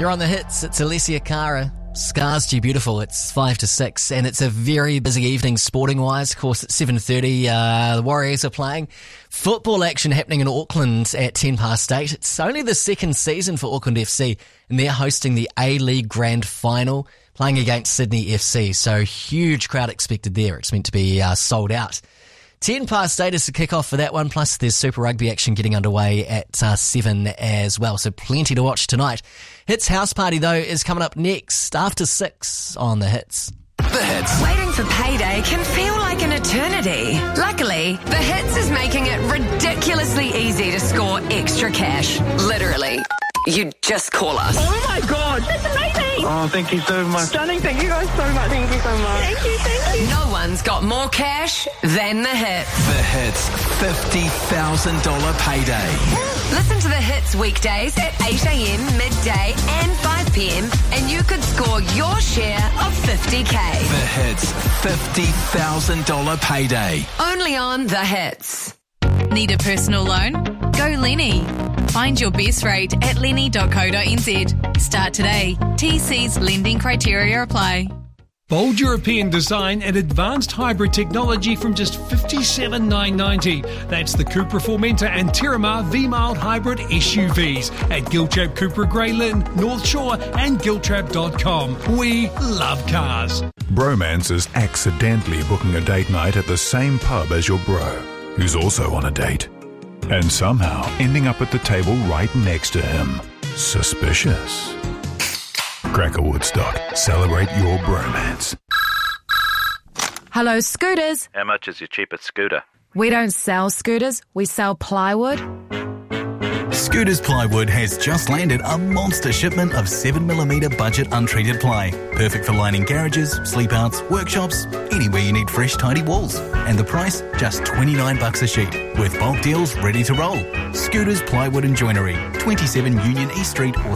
You're on the hits. It's Alessia Cara. Scars to You Beautiful. It's 5 to 6, and it's a very busy evening sporting-wise. Of course, at 7:30, the Warriors are playing. Football action happening in Auckland at 8:10. It's only the second season for Auckland FC, and they're hosting the A-League Grand Final, playing against Sydney FC. So huge crowd expected there. It's meant to be sold out. 8:10 is the kick-off for that one, plus there's Super Rugby action getting underway at 7 as well, so plenty to watch tonight. Hits House Party, though, is coming up next after 6 on the Hits. The Hits. Waiting for payday can feel like an eternity. Luckily, The Hits is making it ridiculously easy to score extra cash. Literally. You just call us. Oh my God, that's amazing. Oh, thank you so much. Stunning, thank you guys so much. Thank you so much. Thank you. No one's got more cash than The Hits. The Hits $50,000 payday. Listen to The Hits weekdays at 8 a.m, midday and 5 p.m. and you could score your share of 50k. The Hits $50,000 payday. Only on The Hits. Need a personal loan? Go Lenny. Find your best rate at lenny.co.nz. Start today. TC's lending criteria apply. Bold European design and advanced hybrid technology from just $57,990. That's the Cupra Formentor and Terramar V-Mild Hybrid SUVs at Giltrap Cupra Grey Lynn, North Shore and Giltrap.com. We love cars. Bromance is accidentally booking a date night at the same pub as your bro, who's also on a date, and somehow ending up at the table right next to him. Suspicious. Cracker Woodstock. Celebrate your bromance. Hello, Scooters. How much is your cheapest scooter? We don't sell scooters, we sell plywood. Scooters Plywood has just landed a monster shipment of 7mm budget untreated ply. Perfect for lining garages, sleep-outs, workshops, anywhere you need fresh, tidy walls. And the price, just $29 a sheet, with bulk deals ready to roll. Scooters Plywood and Joinery, 27 Union East Street or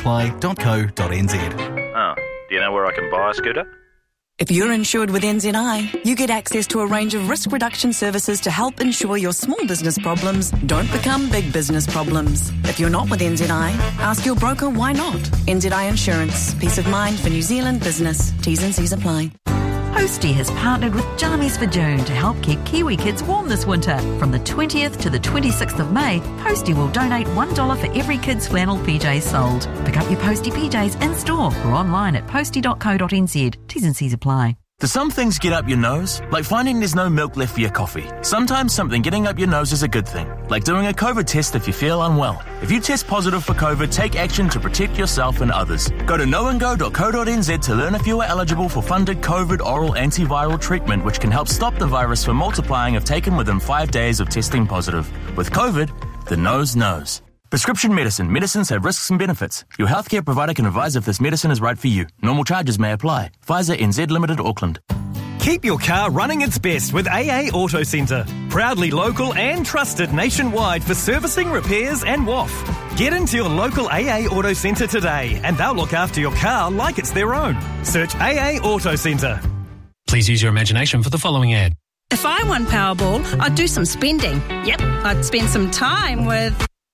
scootersply.co.nz. Oh, do you know where I can buy a scooter? If you're insured with NZI, you get access to a range of risk reduction services to help ensure your small business problems don't become big business problems. If you're not with NZI, ask your broker why not. NZI Insurance. Peace of mind for New Zealand business. T's and C's apply. Posty has partnered with Jammies for June to help keep Kiwi kids warm this winter. From the 20th to the 26th of May, Posty will donate $1 for every kid's flannel PJs sold. Pick up your Posty PJs in-store or online at posty.co.nz. T's and C's apply. Do some things get up your nose? Like finding there's no milk left for your coffee. Sometimes something getting up your nose is a good thing. Like doing a COVID test if you feel unwell. If you test positive for COVID, take action to protect yourself and others. Go to knowandgo.co.nz to learn if you are eligible for funded COVID oral antiviral treatment, which can help stop the virus from multiplying if taken within 5 days of testing positive. With COVID, the nose knows. Prescription medicine. Medicines have risks and benefits. Your healthcare provider can advise if this medicine is right for you. Normal charges may apply. Pfizer NZ Limited, Auckland. Keep your car running its best with AA Auto Centre. Proudly local and trusted nationwide for servicing, repairs and WAF. Get into your local AA Auto Centre today and they'll look after your car like it's their own. Search AA Auto Centre. Please use your imagination for the following ad. If I won Powerball, I'd do some spending. Yep, I'd spend some time with...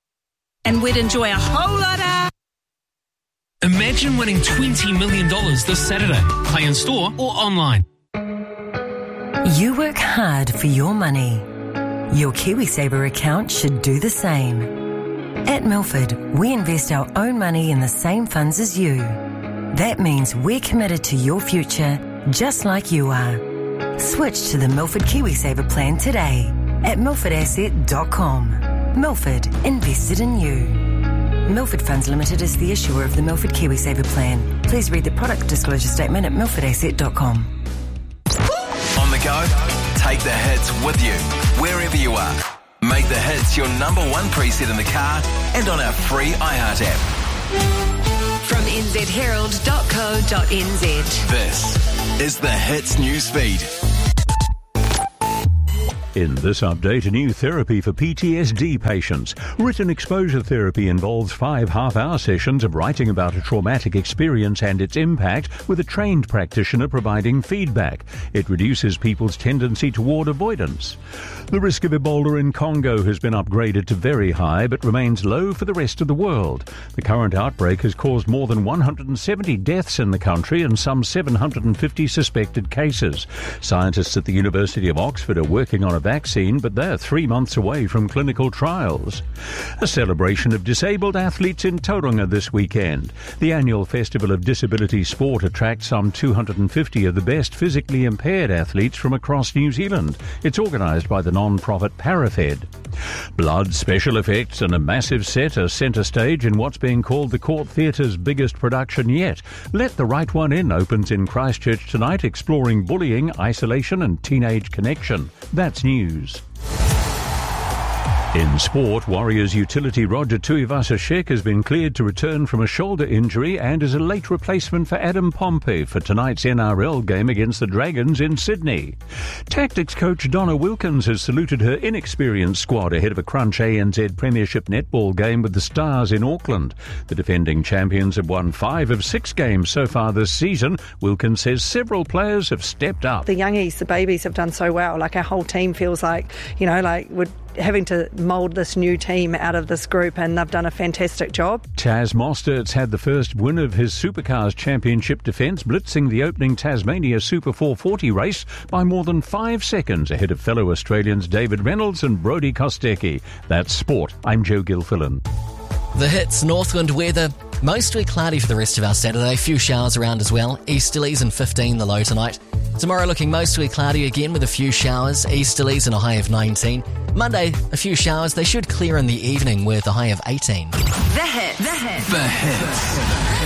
and we'd enjoy a whole lot of... Imagine winning $20 million this Saturday. Play in store or online. You work hard for your money. Your KiwiSaver account should do the same. At Milford, we invest our own money in the same funds as you. That means we're committed to your future, just like you are. Switch to the Milford KiwiSaver plan today at milfordasset.com. Milford, invested in you. Milford Funds Limited is the issuer of the Milford KiwiSaver plan. Please read the product disclosure statement at milfordasset.com. On the go, take the hits with you, wherever you are. Make the hits your number one preset in the car and on our free iHeart app. From nzherald.co.nz. This is the Hits newsfeed. In this update, a new therapy for PTSD patients. Written exposure therapy involves 5 half-hour sessions of writing about a traumatic experience and its impact, with a trained practitioner providing feedback. It reduces people's tendency toward avoidance. The risk of Ebola in Congo has been upgraded to very high, but remains low for the rest of the world. The current outbreak has caused more than 170 deaths in the country and some 750 suspected cases. Scientists at the University of Oxford are working on a vaccine, but they're 3 months away from clinical trials. A celebration of disabled athletes in Tauranga this weekend. The annual Festival of Disability Sport attracts some 250 of the best physically impaired athletes from across New Zealand. It's organised by the non-profit Parafed. Blood, special effects and a massive set are centre stage in what's being called the Court Theatre's biggest production yet. Let the Right One In opens in Christchurch tonight, exploring bullying, isolation and teenage connection. That's news. In sport, Warriors utility Roger Tuivasa-Sheck has been cleared to return from a shoulder injury and is a late replacement for Adam Pompey for tonight's NRL game against the Dragons in Sydney. Tactics coach Donna Wilkins has saluted her inexperienced squad ahead of a crunch ANZ Premiership netball game with the Stars in Auckland. The defending champions have won 5 of 6 games so far this season. Wilkins says several players have stepped up. The youngies, the babies have done so well. Like, our whole team feels like, we're having to mould this new team out of this group, and they've done a fantastic job. Tas Mostert's had the first win of his Supercars Championship defence, blitzing the opening Tasmania Super 440 race by more than 5 seconds ahead of fellow Australians David Reynolds and Brodie Kostecki. That's sport. I'm Joe Gilfillan. The hits, Northland weather, mostly cloudy for the rest of our Saturday. A few showers around as well. Easterlies and 15 the low tonight. Tomorrow looking mostly cloudy again with a few showers. Easterlies and a high of 19. Monday, a few showers. They should clear in the evening with a high of 18. The hits.